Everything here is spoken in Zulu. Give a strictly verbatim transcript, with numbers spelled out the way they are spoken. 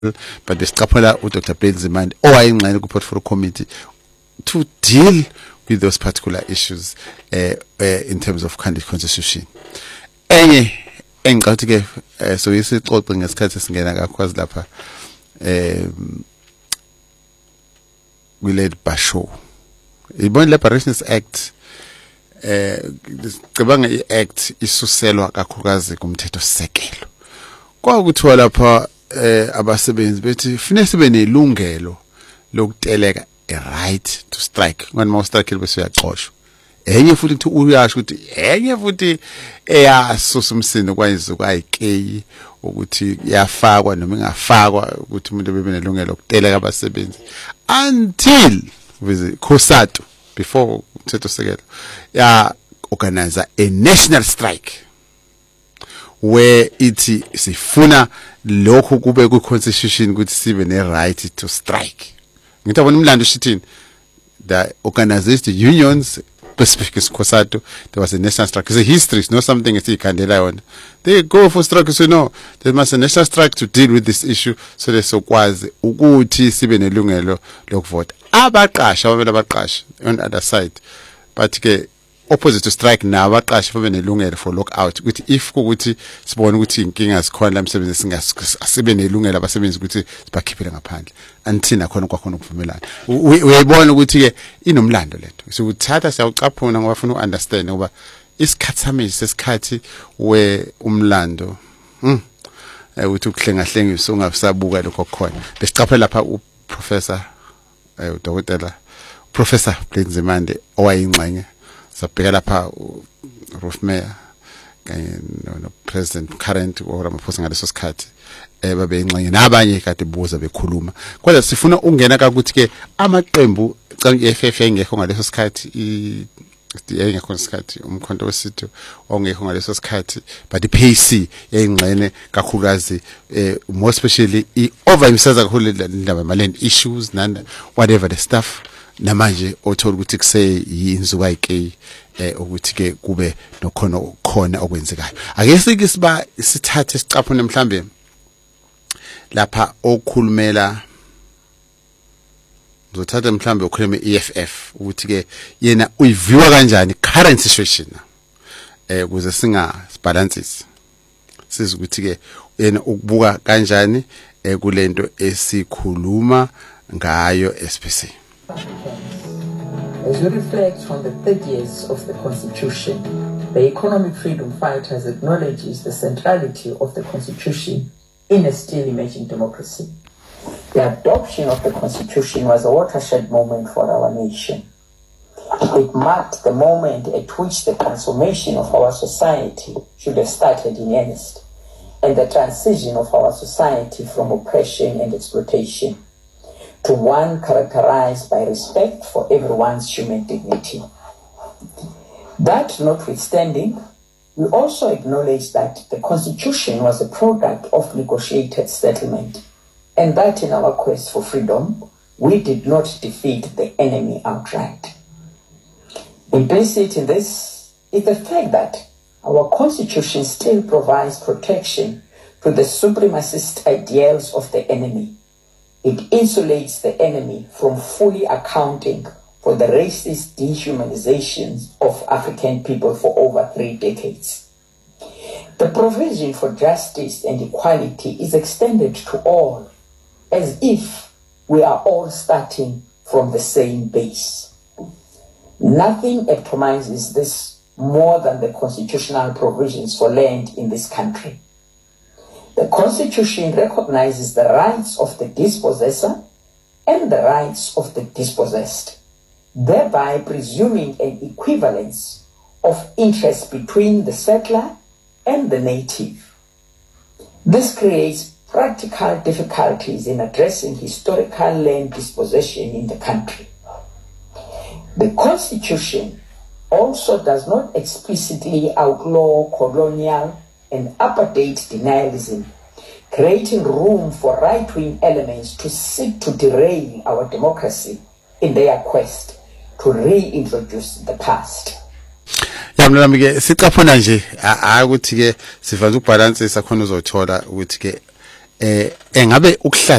but besicaphola uDr Benzimande owayengxenye ku-portfolio committee to deal with those particular issues uh, uh, in terms of candidate constitution. Enye engicabanga ke uh, so isixoxe ngesikhathi singena kakwazi lapha um we led Basho ibona Liberations Act eh ngicabanga iAct isuselwa kakhulukazi kumthetho sisekelo kwakuthiwa lapha eh abasebenzi bethi kufanele sibe nelungelo lokuteleka a right to strike ngani ma strike bese uyaxoshwa enye futhi ukuthi uyasho ukuthi enye futhi eyasusa umsindo kwayizo kwayikeyi ukuthi yafakwa noma ingafakwa ukuthi umuntu bebe nelungelo lokuteleka abasebenzi until with COSATU before umthetho sekelo ya organize a national strike where ithi sifuna lokho kube ku constitution ukuthi sibe ne right to strike. Ngithabona umlando shithini the organized unions specific COSATU there was a national strike. It's a history, it's not something it's ikhandela yona. They go for strike so no there must a national strike to deal with this issue so they sokwazi ukuthi sibe nelungelo lokuvota. Abaqasha ababela abaqasha on the other side but ke opposite to strike na abaqasha babe nelungelo for lockout ukuthi if ukuthi sibone ukuthi inkinga sikhona la emsebenzi singasibe nelungelo abasebenzi ukuthi sibakhiphele ngaphandle anthina khona kwakhona ukuvumelana uyayibona ukuthi ke inomlando lento sikuthatha siyawucaphuna ngoba ufuna uunderstand ngoba isikhathi sami sesikhathi we umlando hm ukuthi ukuhlenga hlengiso ungasabuka lokho khona besicaphela lapha uprofessor eh udokotela Professor Benzimande owayingxenye sabheka lapha Roof Mayor kanye no President current oRamaphosa ngaleso sikhathi eh babe ingxenye nabanye kade buza bekhuluma kodwa sifuna ungena kakuthi ke amaqembu canga i-F F engekho ngaleso sikhathi i engekho ngesikhathi umkhonto wesithu ongekho ngaleso sikhathi but i-P A C yayingxenye kakhulukazi eh more especially i-overemphasize kakhulu indaba malend issues nanda whatever the stuff namanje othola ukuthi kuse yinzuka ayike eh ukuthi ke kube nokhona khona okwenzekayo ake sike siba sithathe sicaphune mhlambe lapha okhulumela uzothatha mhlambe okhuluma i-E F F ukuthi ke yena uyiviwa kanjani current situation eh ukuze singa balances siza ukuthi ke yena ukubuka kanjani eh kulento esikhuluma ngayo S P C. As we reflect on the thirty years of the Constitution, the economic freedom fighters acknowledges the centrality of the Constitution in a still emerging democracy. The adoption of the Constitution was a watershed moment for our nation. It marked the moment at which the transformation of our society should have started in earnest, and the transition of our society from oppression and exploitation to one characterized by respect for everyone's human dignity. That notwithstanding, we also acknowledge that the Constitution was a product of negotiated settlement, and that in our quest for freedom, we did not defeat the enemy outright. Implicit in this is the fact that our Constitution still provides protection to the supremacist ideals of the enemy. It insulates the enemy from fully accounting for the racist dehumanizations of African people for over three decades. The provision for justice and equality is extended to all, as if we are all starting from the same base. Nothing epitomizes this more than the constitutional provisions for land in this country. The Constitution recognizes the rights of the dispossessor and the rights of the dispossessed, thereby presuming an equivalence of interest between the settler and the native. This creates practical difficulties in addressing historical land dispossession in the country. The Constitution also does not explicitly outlaw colonial and apartheid denialism, creating room for right-wing elements to seek to derail our democracy in their quest to reintroduce the past. Yamla mike sicaphona nje ukuthi ke sivaza ukubalance sakhona uzothola ukuthi ke eh engabe ukuhlaziya